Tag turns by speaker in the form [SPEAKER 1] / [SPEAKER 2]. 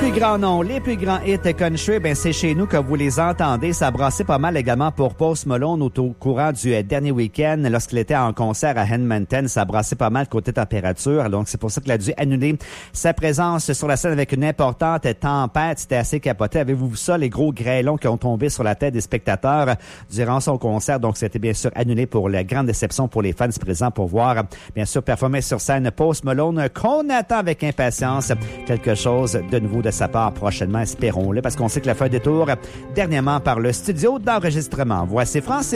[SPEAKER 1] plus grands noms, les plus grands hits country, ben c'est chez nous que vous les entendez. Ça a brassé pas mal également pour Post Malone au courant du dernier week-end. Lorsqu'il était en concert à Edmonton, ça a brassé pas mal côté température. Donc, c'est pour ça qu'il a dû annuler sa présence sur la scène avec une importante tempête. C'était assez capoté. Avez-vous vu ça, les gros grêlons qui ont tombé sur la tête des spectateurs durant son concert? Donc, c'était bien sûr annulé pour la grande déception pour les fans présents pour voir, bien sûr, performer sur scène Post Malone, qu'on attend avec impatience quelque chose de nouveau de sa part prochainement, espérons-le, parce qu'on sait qu'il a fait un détour dernièrement par le studio d'enregistrement. Voici Francis.